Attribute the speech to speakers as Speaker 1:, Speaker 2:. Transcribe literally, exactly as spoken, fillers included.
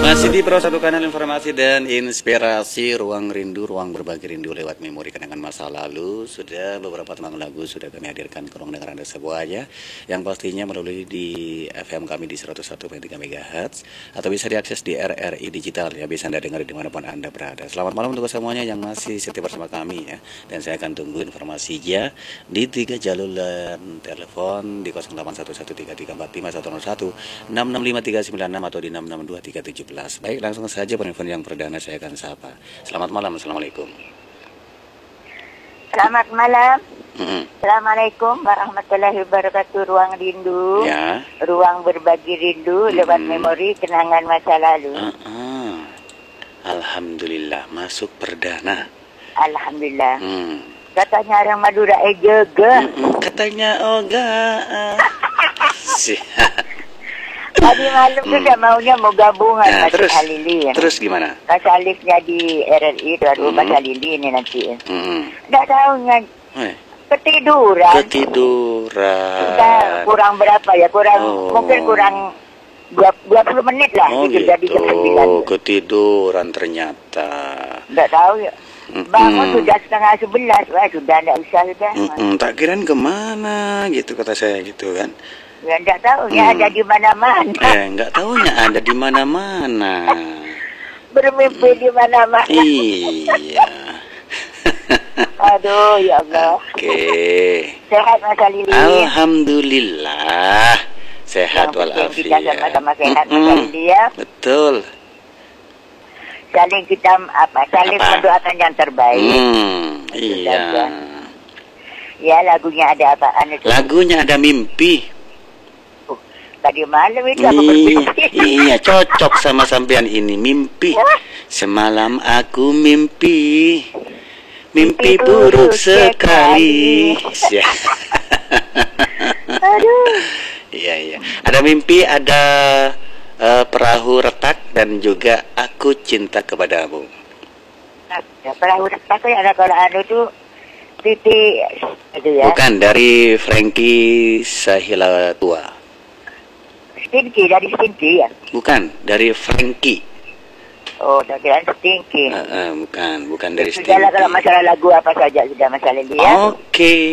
Speaker 1: Masih di Pro Satu Kanal Informasi dan Inspirasi, Ruang Rindu, Ruang Berbagi Rindu lewat memori kenangan masa lalu. Sudah beberapa teman lagu sudah kami hadirkan ke ruang dengar Anda semuanya, yang pastinya melalui di F M kami di seratus satu koma tiga megahertz atau bisa diakses di R R I Digital, ya bisa Anda dengar dimanapun Anda berada. Selamat malam untuk semuanya yang masih setia bersama kami ya, dan saya akan tunggu informasinya di tiga jalur telepon di nol delapan satu satu tiga tiga empat lima satu nol satu, enam enam lima tiga sembilan enam atau di enam enam dua tiga tujuh. Baik, langsung saja penelpon yang perdana saya akan sapa. Selamat malam, assalamualaikum.
Speaker 2: Selamat malam.
Speaker 1: Mm-hmm.
Speaker 2: Assalamualaikum warahmatullahi wabarakatuh. Ruang rindu,
Speaker 1: ya.
Speaker 2: Ruang berbagi rindu mm-hmm. lewat memori kenangan masa lalu.
Speaker 1: Uh-uh. Alhamdulillah, masuk perdana.
Speaker 2: Alhamdulillah.
Speaker 1: Mm.
Speaker 2: Katanya orang Madura eh jaga.
Speaker 1: Mm-mm. Katanya oga.
Speaker 2: Tadi malam hmm. sudah maunya mau gabungan
Speaker 1: nah,
Speaker 2: Mas
Speaker 1: terus,
Speaker 2: Halili.
Speaker 1: Terus gimana?
Speaker 2: Mas Alifnya di R R I, baru hmm. Mas Halili ini nanti.
Speaker 1: Hmm.
Speaker 2: Nggak tahunya
Speaker 1: eh.
Speaker 2: ketiduran.
Speaker 1: Ketiduran.
Speaker 2: Kita kurang berapa ya? Kurang
Speaker 1: oh.
Speaker 2: mungkin kurang dua puluh menit lah.
Speaker 1: Oh
Speaker 2: gitu,
Speaker 1: gitu.
Speaker 2: Jadi jam sembilan.
Speaker 1: Ketiduran ternyata.
Speaker 2: Nggak tahu ya. Bangun
Speaker 1: mm.
Speaker 2: sudah setengah sebelas. Wah sudah nggak usah sudah.
Speaker 1: Mm-mm. Tak kirain kemana gitu kata saya gitu kan.
Speaker 2: Ya enggak tahu ya, hmm. ada di mana-mana.
Speaker 1: Eh, enggak tahunya ada di mana-mana.
Speaker 2: Bermimpi di mana-mana.
Speaker 1: Iya.
Speaker 2: Aduh, ya Allah.
Speaker 1: Oke. Okay.
Speaker 2: Sehat Mas Halili.
Speaker 1: Alhamdulillah. Sehat walafiat.
Speaker 2: Kita sama-sama sehat Mas Halili ya.
Speaker 1: Betul.
Speaker 2: Saling kita apa? Saling apa? Mendoakan yang terbaik.
Speaker 1: Hmm, iya. Saja.
Speaker 2: Ya, lagunya ada apaan itu?
Speaker 1: Lagunya ada mimpi.
Speaker 2: Tadi malam itu apa bermimpi?
Speaker 1: Iya, cocok sama sampean ini. Mimpi. Semalam aku mimpi. Mimpi buruk sekali.
Speaker 2: Aduh.
Speaker 1: Iya, iya. Ada mimpi, ada uh, perahu retak, dan juga aku cinta kepadamu.
Speaker 2: Ya, perahu retak itu ada kalau anu itu Titi itu ya.
Speaker 1: Bukan, dari Frankie Sahila Tua.
Speaker 2: Stinky, dari Stinky ya?
Speaker 1: Bukan, dari Frankie.
Speaker 2: Oh, tak kira Stinky.
Speaker 1: Uh, uh, bukan, bukan dari Stinky.
Speaker 2: Sudahlah kalau masalah lagu apa saja sudah masalah dia.
Speaker 1: Oke. Okay.